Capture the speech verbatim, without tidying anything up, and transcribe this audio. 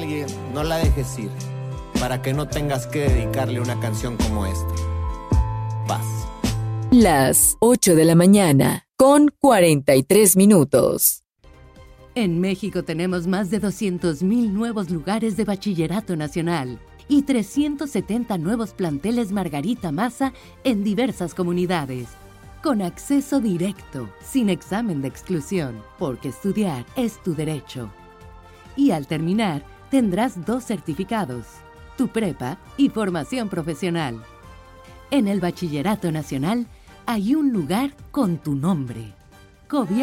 alguien, no la dejes ir, para que no tengas que dedicarle una canción como esta. Paz. Las ocho de la mañana, con cuarenta y tres minutos. En México tenemos más de doscientos mil nuevos lugares de bachillerato nacional y trescientos setenta nuevos planteles Margarita Maza en diversas comunidades, con acceso directo, sin examen de exclusión, porque estudiar es tu derecho. Y al terminar, tendrás dos certificados, tu prepa y formación profesional. En el Bachillerato Nacional hay un lugar con tu nombre. Gobierno